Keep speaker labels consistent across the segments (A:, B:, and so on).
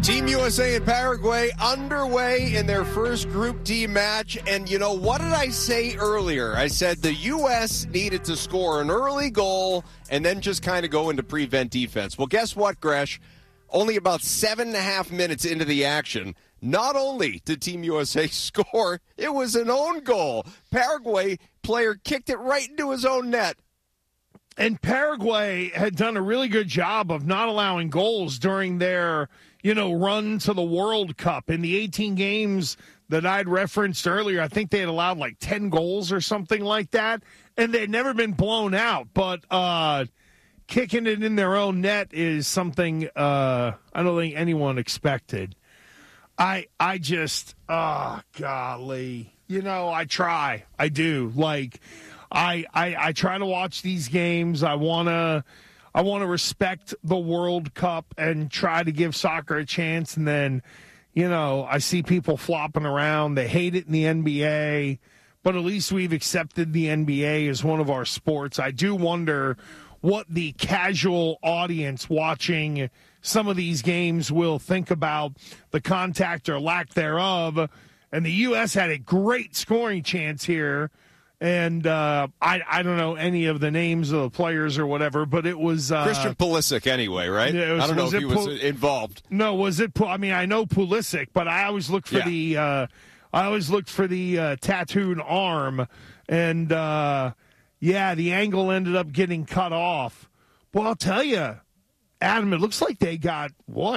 A: Team USA and Paraguay underway in their first Group D match. And, you know, what did I say earlier? I said the U.S. needed to score an early goal and then just kind of go into prevent defense. Well, guess what, Gresh? Only about 7.5 minutes into the action, not only did Team USA score, it was an own goal. Paraguay player kicked it right into his own net.
B: And Paraguay had done a really good job of not allowing goals during their, run to the World Cup. In the 18 games that I'd referenced earlier, I think they had allowed like 10 goals or something like that. And they'd never been blown out. But kicking it in their own net is something I don't think anyone expected. I just, golly. I try. I do. I try to watch these games. I want to respect the World Cup and try to give soccer a chance. And then, I see people flopping around. They hate it in the NBA, but at least we've accepted the NBA as one of our sports. I do wonder what the casual audience watching some of these games will think about the contact or lack thereof. And the U.S. had a great scoring chance here. And I don't know any of the names of the players or whatever, but it was
A: Christian Pulisic anyway, right?
B: Yeah,
A: I don't know if he was involved.
B: No, was it? I mean, I know Pulisic, but I always look for the tattooed arm, and the angle ended up getting cut off. Well, I'll tell you, Adam, it looks like they got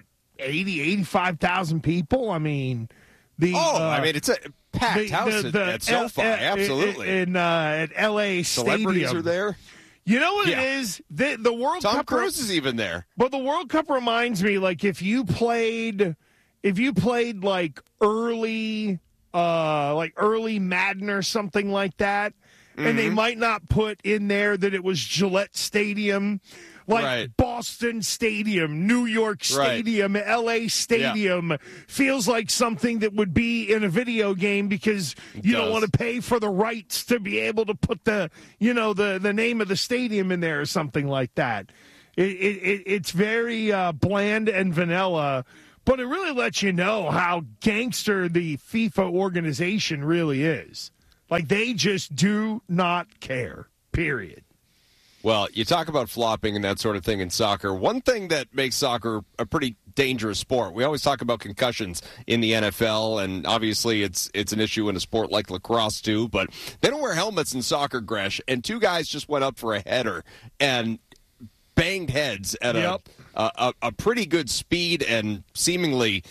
B: 85,000 people. I mean,
A: it's a packed house at SoFi, absolutely.
B: At L.A.
A: Celebrities
B: Stadium.
A: are there.
B: You know what it is? The World Cup.
A: Tom Cruise is even there.
B: But the World Cup reminds me, like, if you played like early Madden or something like that, and they might not put in there that it was Gillette Stadium. Boston Stadium, New York Stadium, L.A. Stadium feels like something that would be in a video game because you don't want to pay for the rights to be able to put the name of the stadium in there or something like that. It's very bland and vanilla, but it really lets you know how gangster the FIFA organization really is. Like, they just do not care, period.
A: Well, you talk about flopping and that sort of thing in soccer. One thing that makes soccer a pretty dangerous sport, we always talk about concussions in the NFL, and obviously it's an issue in a sport like lacrosse too, but they don't wear helmets in soccer, Gresh, and two guys just went up for a header and banged heads at a pretty good speed and seemingly,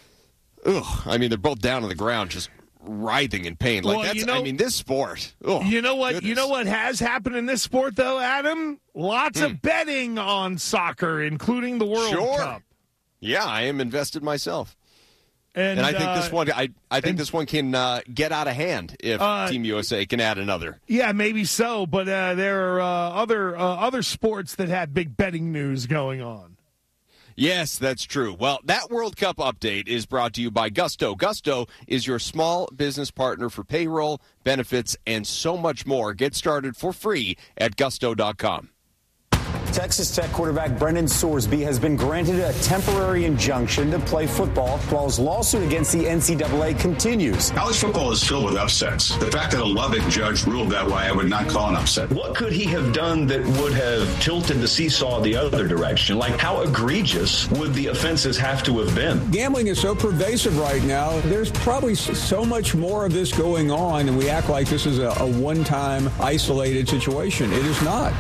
A: they're both down on the ground just writhing in pain. This sport.
B: You know what?
A: Goodness.
B: You know what has happened in this sport, though, Adam? Lots of betting on soccer, including the World Cup.
A: Yeah, I am invested myself,
B: and
A: I think this one. I think this one can get out of hand if Team USA can add another.
B: Yeah, maybe so. But there are other sports that have big betting news going on.
A: Yes, that's true. Well, that World Cup update is brought to you by Gusto. Gusto is your small business partner for payroll, benefits, and so much more. Get started for free at gusto.com.
C: Texas Tech quarterback Brendan Sorsby has been granted a temporary injunction to play football while his lawsuit against the NCAA continues.
D: College football is filled with upsets. The fact that a Lubbock judge ruled that way, I would not call an upset.
E: What could he have done that would have tilted the seesaw the other direction? Like, how egregious would the offenses have to have been?
F: Gambling is so pervasive right now. There's probably so much more of this going on, and we act like this is a one-time isolated situation. It is not.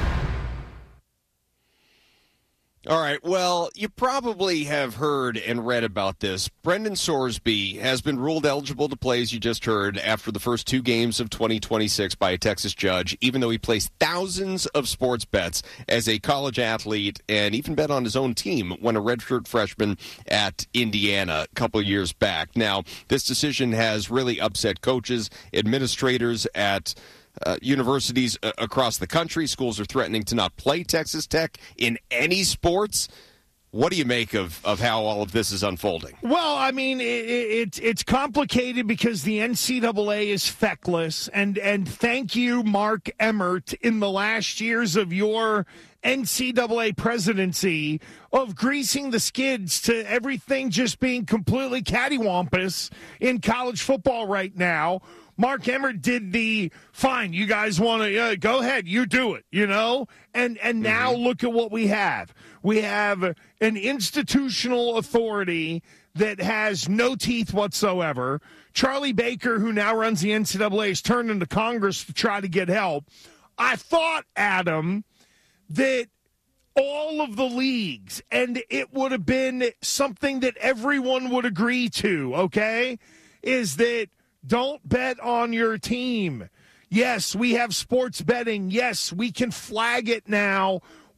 A: All right, well, you probably have heard and read about this. Brendan Sorsby has been ruled eligible to play, as you just heard, after the first two games of 2026 by a Texas judge, even though he placed thousands of sports bets as a college athlete and even bet on his own team when a redshirt freshman at Indiana a couple of years back. Now, this decision has really upset coaches, administrators at universities across the country. Schools are threatening to not play Texas Tech in any sports. What do you make of how all of this is unfolding?
B: Well, I mean, it's complicated because the NCAA is feckless, and thank you, Mark Emmert, in the last years of your NCAA presidency of greasing the skids to everything just being completely cattywampus in college football right now. Mark Emmert did the, fine, you guys want to, go ahead, you do it, And now look at what we have. We have an institutional authority that has no teeth whatsoever. Charlie Baker, who now runs the NCAA, has turned into Congress to try to get help. I thought, Adam, that all of the leagues, and it would have been something that everyone would agree to, okay, is that don't bet on your team. Yes, we have sports betting. Yes, we can flag it now.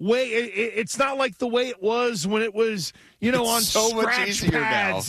B: It's not like the way it was when it was, on
A: so
B: scratch pads.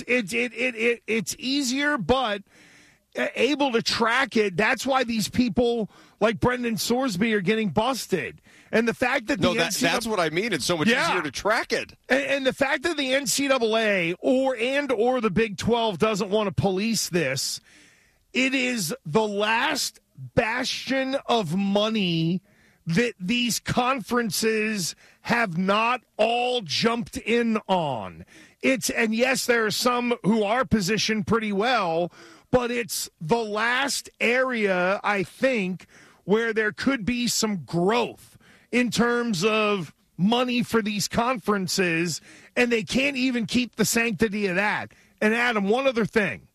B: It's easier, but able to track it. That's why these people like Brendan Sorsby are getting busted. And the fact that
A: that's what I mean. It's so much easier to track it.
B: And the fact that the NCAA or the Big 12 doesn't want to police this, it is the last bastion of money that these conferences have not all jumped in on. And yes, there are some who are positioned pretty well, but it's the last area, I think, where there could be some growth in terms of money for these conferences, and they can't even keep the sanctity of that. And Adam, one other thing.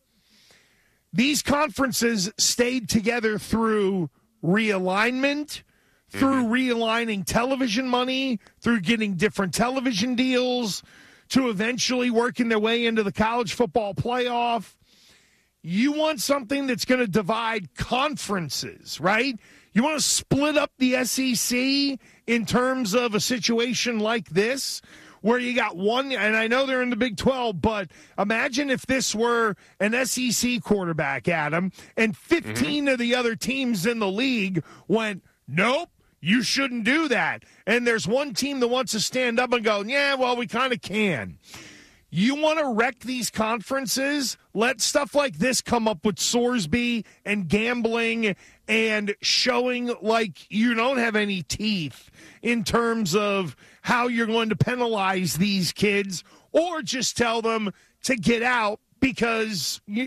B: These conferences stayed together through realignment, through realigning television money, through getting different television deals, to eventually working their way into the college football playoff. You want something that's going to divide conferences, right? You want to split up the SEC in terms of a situation like this, where you got one, and I know they're in the Big 12, but imagine if this were an SEC quarterback, Adam, and 15 of the other teams in the league went, nope, you shouldn't do that. And there's one team that wants to stand up and go, yeah, well, we kind of can. You want to wreck these conferences? Let stuff like this come up with Sorsby and gambling and showing like you don't have any teeth in terms of how you're going to penalize these kids, or just tell them to get out because you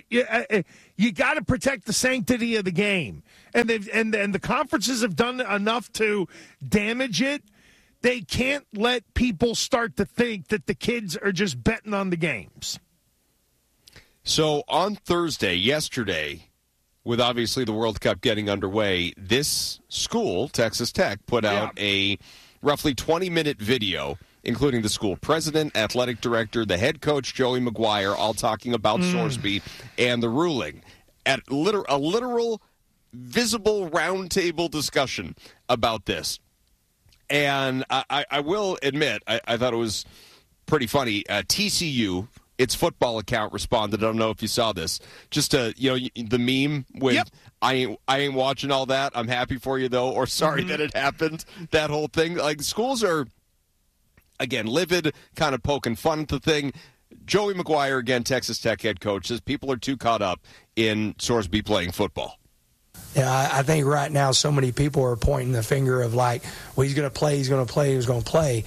B: got to protect the sanctity of the game. And the conferences have done enough to damage it. They can't let people start to think that the kids are just betting on the games.
A: So on Thursday, yesterday, with obviously the World Cup getting underway, this school, Texas Tech, put out a roughly 20-minute video, including the school president, athletic director, the head coach, Joey McGuire, all talking about Sorsby and the ruling. At a literal, visible roundtable discussion about this. And I will admit, I thought it was pretty funny. TCU, its football account, responded. I don't know if you saw this. Just the meme with I ain't watching all that. I'm happy for you though, or sorry that it happened. That whole thing. Like, schools are, again, livid, kind of poking fun at the thing. Joey McGuire, again, Texas Tech head coach, says people are too caught up in Sorsby playing football.
G: Yeah, I think right now so many people are pointing the finger of like, well, he's going to play, he's going to play, he's going to play.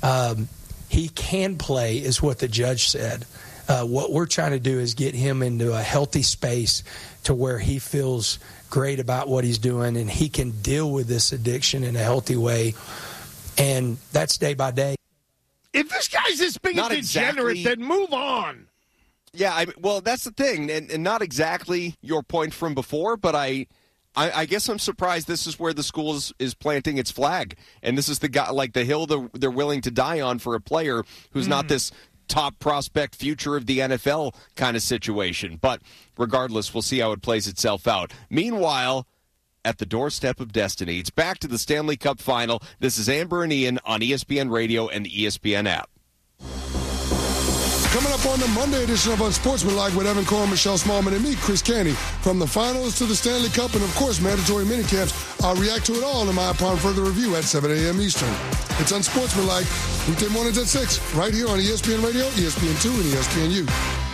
G: He can play is what the judge said. What we're trying to do is get him into a healthy space to where he feels great about what he's doing and he can deal with this addiction in a healthy way. And that's day by day.
B: If this guy's this big a degenerate, then move on.
A: Yeah, well, that's the thing, and not exactly your point from before, but I guess I'm surprised this is where the school is planting its flag, and this is the guy, like the hill they're willing to die on for a player who's not this top prospect future of the NFL kind of situation. But regardless, we'll see how it plays itself out. Meanwhile, at the doorstep of destiny, it's back to the Stanley Cup Final. This is Amber and Ian on ESPN Radio and the ESPN app.
H: Coming up on the Monday edition of Unsportsmanlike with Evan Cohen, Michelle Smallman, and me, Chris Canty. From the finals to the Stanley Cup and, of course, mandatory minicamps, I'll react to it all in my upon further review at 7 a.m. Eastern. It's Unsportsmanlike, weekday mornings at 6, right here on ESPN Radio, ESPN2, and ESPNU.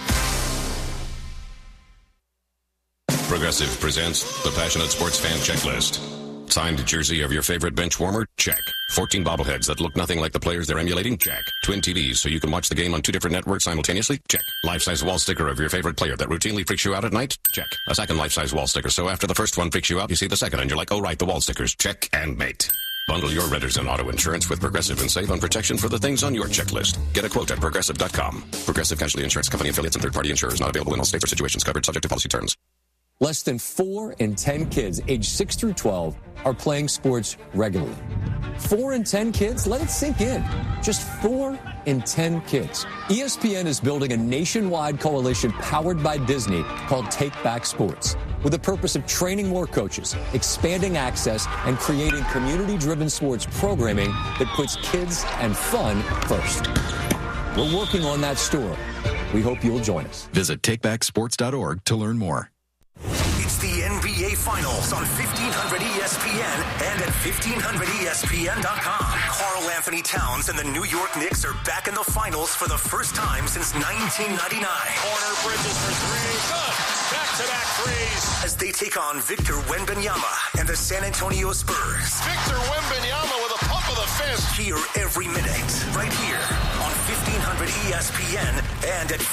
I: Progressive presents the Passionate Sports Fan Checklist. Signed jersey of your favorite bench warmer? Check. 14 bobbleheads that look nothing like the players they're emulating? Check. Twin TVs so you can watch the game on 2 different networks simultaneously? Check. Life-size wall sticker of your favorite player that routinely freaks you out at night? Check. A second life-size wall sticker so after the first one freaks you out, you see the second and you're like, oh right, the wall stickers. Check and mate. Bundle your renters and auto insurance with Progressive and save on protection for the things on your checklist. Get a quote at Progressive.com. Progressive Casualty Insurance Company affiliates and third-party insurers not available in all states or situations covered subject to policy terms.
J: Less than 4 in 10 kids aged 6 through 12 are playing sports regularly. 4 in 10 kids? Let it sink in. Just 4 in 10 kids. ESPN is building a nationwide coalition powered by Disney called Take Back Sports, with the purpose of training more coaches, expanding access, and creating community-driven sports programming that puts kids and fun first. We're working on that story. We hope you'll join us.
K: Visit takebacksports.org to learn more.
L: It's the NBA Finals on 1500 ESPN and at 1500ESPN.com. Karl Anthony Towns and the New York Knicks are back in the finals for the first time since 1999.
M: Corner, Bridges for three. Good. Back-to-back threes.
L: As they take on Victor Wembanyama and the San Antonio Spurs.
M: Victor Wembanyama with a pump of the fist.
L: Hear every minute right here on 1500 ESPN and at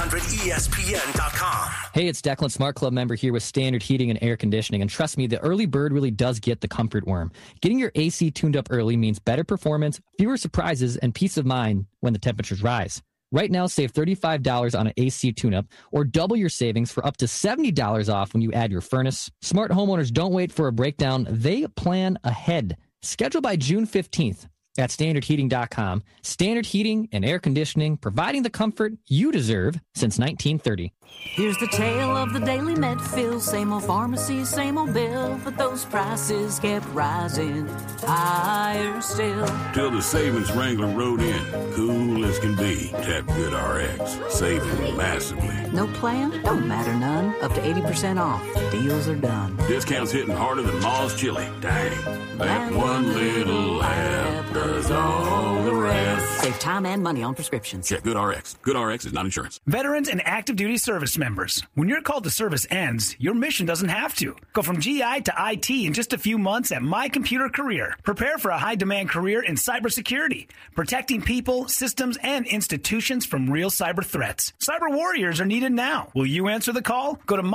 L: 1500ESPN.com.
N: Hey, it's Declan, Smart Club member here with Standard Heating and Air Conditioning. And trust me, the early bird really does get the comfort worm. Getting your AC tuned up early means better performance, fewer surprises, and peace of mind when the temperatures rise. Right now, save $35 on an AC tune-up or double your savings for up to $70 off when you add your furnace. Smart homeowners don't wait for a breakdown. They plan ahead. Schedule by June 15th. At StandardHeating.com. Standard Heating and Air Conditioning, providing the comfort you deserve since 1930.
O: Here's the tale of the Daily Medfield. Same old pharmacy, same old bill, but those prices kept rising higher still.
P: Till the savings wrangler rode in, cool as can be. Tap GoodRx, saving massively.
O: No plan? Don't matter none. Up to 80% off. Deals are done.
P: Discounts hitting harder than Ma's chili. Dang, that one little app does all the rest.
O: Save time and money on prescriptions.
P: Check GoodRx. GoodRx is not insurance.
Q: Veterans and active duty service members. When your call to service ends, your mission doesn't have to. Go from GI to IT in just a few months at My Computer Career. Prepare for a high-demand career in cybersecurity, protecting people, systems, and institutions from real cyber threats. Cyber warriors are needed now. Will you answer the call? Go to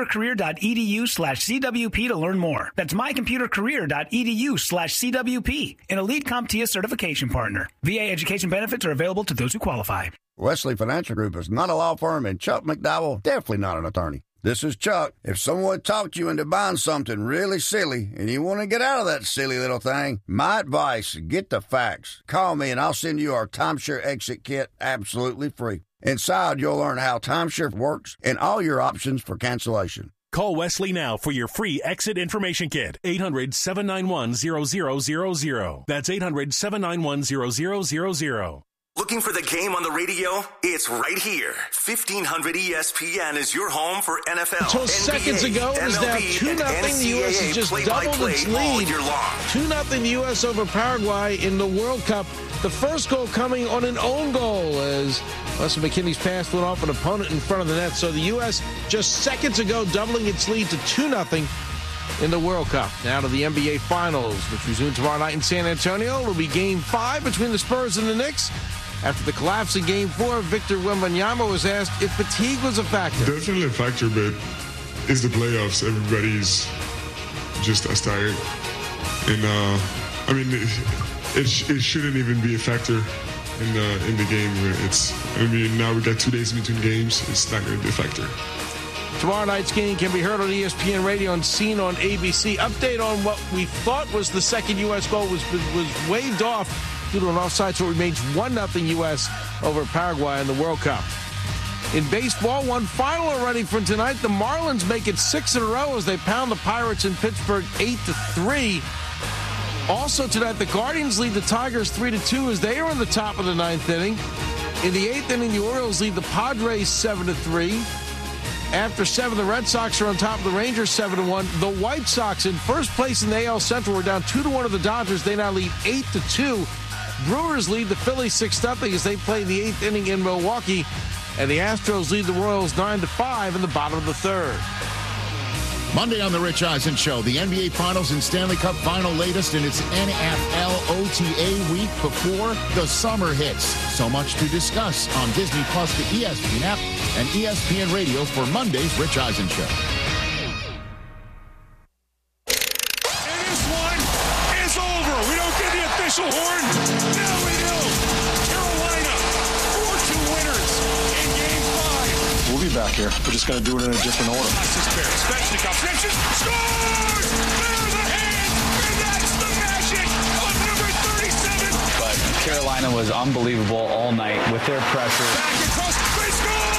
Q: mycomputercareer.edu/CWP to learn more. That's mycomputercareer.edu/CWP, an elite CompTIA certification partner. VA education benefits are available to those who qualify.
R: Wesley Financial Group is not a law firm, and Chuck McDowell, definitely not an attorney. This is Chuck. If someone talked you into buying something really silly and you want to get out of that silly little thing, my advice, get the facts. Call me and I'll send you our timeshare exit kit absolutely free. Inside, you'll learn how timeshare works and all your options for cancellation.
S: Call Wesley now for your free exit information kit. 800-791-0000. That's 800-791-0000.
L: Looking for the game on the radio? It's right here. 1500 ESPN is your home for NFL,
B: Until
L: NBA,
B: seconds ago, it was now 2-0. The U.S. has just doubled its lead. 2-0 the U.S. over Paraguay in the World Cup. The first goal coming on an own goal as Leslie McKinney's pass went off an opponent in front of the net. So the U.S. just seconds ago doubling its lead to 2-0 in the World Cup. Now to the NBA Finals, which resume tomorrow night in San Antonio. It'll be Game 5 between the Spurs and the Knicks. After the collapse in Game 4, Victor Wembanyama was asked if fatigue was a factor.
T: Definitely a factor, but it's the playoffs. Everybody's just as tired. And, I mean, it shouldn't even be a factor in the game. Now we got 2 days in between games. It's not going to be a factor.
B: Tomorrow night's game can be heard on ESPN Radio and seen on ABC. Update on what we thought was the second U.S. goal was waved off due to an offside, so it remains 1-0 U.S. over Paraguay in the World Cup. In baseball, one final already for tonight. The Marlins make it 6 in a row as they pound the Pirates in Pittsburgh 8-3. Also tonight, the Guardians lead the Tigers 3-2 as they are in the top of the 9th inning.
U: In the 8th inning, the Orioles lead the Padres 7-3. After 7, the Red Sox are on top of the Rangers 7-1. The White Sox in first place in the AL Central were down 2-1 to the Dodgers. They now lead 8-2. Brewers lead the Phillies 6-0 as they play the 8th inning in Milwaukee. And the Astros lead the Royals 9-5 in the bottom of the 3rd.
V: Monday on The Rich Eisen Show, the NBA Finals and Stanley Cup Final latest in its NFL OTA week before the summer hits. So much to discuss on Disney Plus, the ESPN app, and ESPN Radio for Monday's Rich Eisen Show.
M: And this one is over. We don't get the official horn. Now we do. Carolina, 4-2 winners in Game 5.
W: We'll be back here. We're just going to do it in a different order.
M: Svechnikov scores! Clear the hand! And that's the magic of number 37!
X: But Carolina was unbelievable all night with their pressure.
M: Back across, they score!